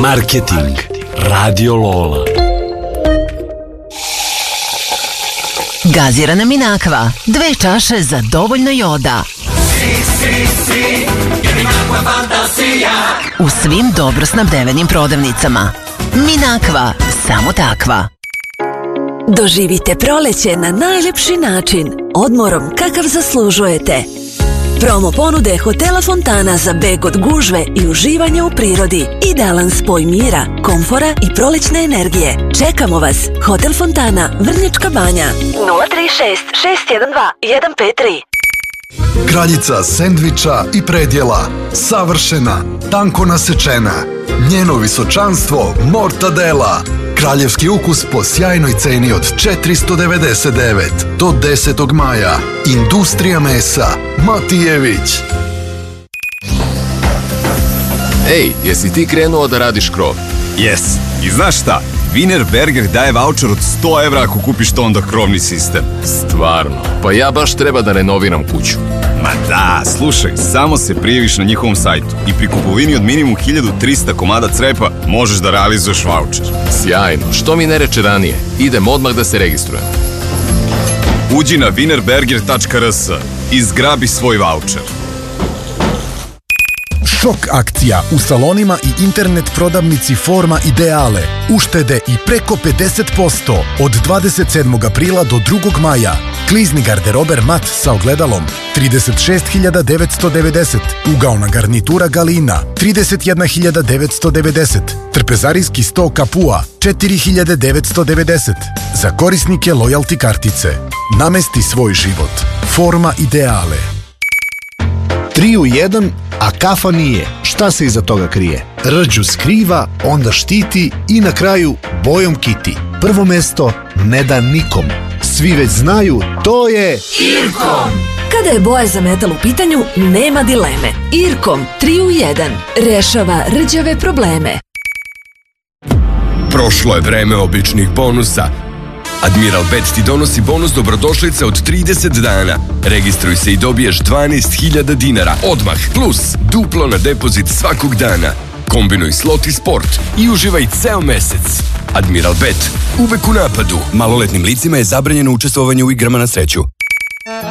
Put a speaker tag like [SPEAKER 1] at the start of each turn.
[SPEAKER 1] Marketing Radio Lola.
[SPEAKER 2] Gazirana Minakva, 2 čaše za dovoljno joda. U svim dobro snabdevenim prodavnicama. Minakva, samo takva.
[SPEAKER 3] Doživite proleće na najljepši način, odmorom kakav zaslužujete. Promo ponude Hotela Fontana za beg od gužve i uživanje u prirodi. Idealan spoj mira, komfora i prolećne energije. Čekamo vas. Hotel Fontana, Vrnjačka Banja. 036 612 153.
[SPEAKER 4] Kraljica sendviča i predjela. Savršena, tanko nasečena. Njeno visočanstvo mortadela. Kraljevski ukus po sjajnoj ceni od 499 do 10. maja. Industrija mesa. Matijević.
[SPEAKER 5] Ej, jesi ti krenuo da radiš krov?
[SPEAKER 6] Jes. I znaš šta? Wienerberger daje vaučer od 100 evra ako kupiš to onda krovni sistem.
[SPEAKER 5] Stvarno? Pa ja baš treba da renoviram kuću.
[SPEAKER 6] Ma da, slušaj, samo se prijaviš na njihovom sajtu i pri kupovini od minimum 1300 komada crepa možeš da realizuješ vaučer.
[SPEAKER 5] Sjajno, što mi ne reče ranije? Idem odmah da se registrujem.
[SPEAKER 6] Uđi na wienerberger.rs i zgrabi svoj vaučer.
[SPEAKER 7] Šok akcija u salonima i internet prodavnici Forma Ideale. Uštede i preko 50% od 27. aprila do 2. maja. Klizni garderober mat sa ogledalom 36.990. Ugaona garnitura Galina 31.990. Trpezarijski sto Kapua 4.990. Za korisnike lojalty kartice. Namesti svoj život. Forma Ideale.
[SPEAKER 8] 3 u 1, a kafa nije. Šta se iza toga krije? Rđu skriva, onda štiti i na kraju bojom kiti. Prvo mesto ne da nikom. Svi već znaju, to je
[SPEAKER 3] Irkom. Kada je boja za metal u pitanju, nema dileme. Irkom 3 u 1 rešava rđave probleme.
[SPEAKER 9] Prošlo je vreme običnih bonusa. Admiral Bet ti donosi bonus dobrodošlice od 30 dana. Registruj se i dobiješ 12.000 dinara odmah, plus duplo na depozit svakog dana. Kombinuj slot i sport i uživaj ceo mesec. Admiral Bet, uvek u napadu.
[SPEAKER 10] Maloletnim licima je zabranjeno učestvovanje u igrama na sreću.